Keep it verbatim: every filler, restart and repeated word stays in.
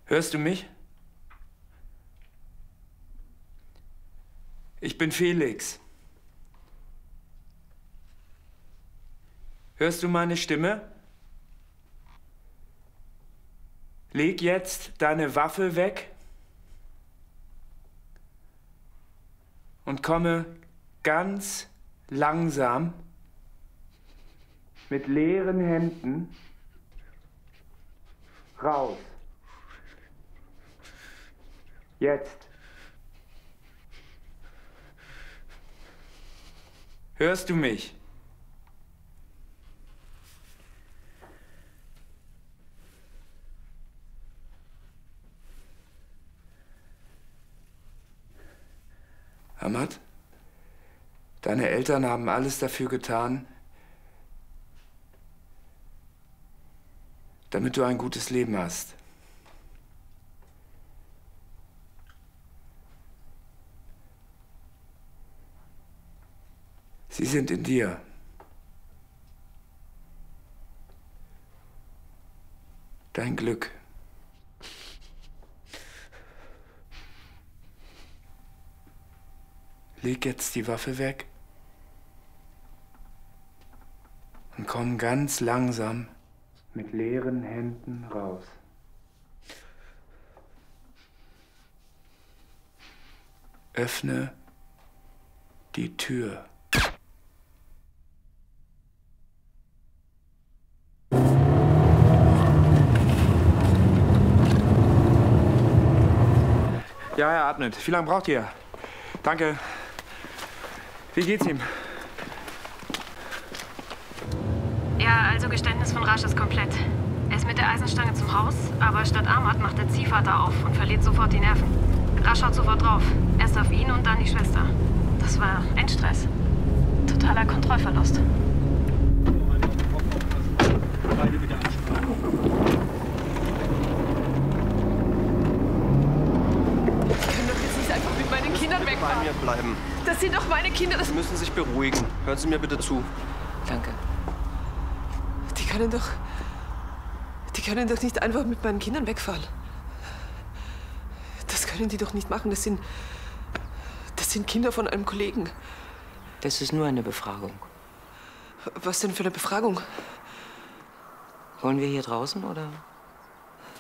Hörst du mich? Ich bin Felix. Hörst du meine Stimme? Leg jetzt deine Waffe weg und komme ganz langsam mit leeren Händen raus. Jetzt. Hörst du mich? Ahmad, deine Eltern haben alles dafür getan, damit du ein gutes Leben hast. Sie sind in dir. Dein Glück. Leg jetzt die Waffe weg und komm ganz langsam mit leeren Händen raus. Öffne die Tür. Ja, er atmet. Wie lange braucht ihr? Danke. Wie geht's ihm? Ja, also Geständnis von Rasch ist komplett. Er ist mit der Eisenstange zum Haus, aber statt Ahmad macht der Ziehvater auf und verliert sofort die Nerven. Rasch schaut sofort drauf. Erst auf ihn und dann die Schwester. Das war Endstress. Totaler Kontrollverlust. Bei mir bleiben. Das sind doch meine Kinder. Das Sie müssen sich beruhigen. Hören Sie mir bitte zu. Danke. Die können doch... Die können doch nicht einfach mit meinen Kindern wegfahren. Das können die doch nicht machen. Das sind... Das sind Kinder von einem Kollegen. Das ist nur eine Befragung. Was denn für eine Befragung? Wollen wir hier draußen oder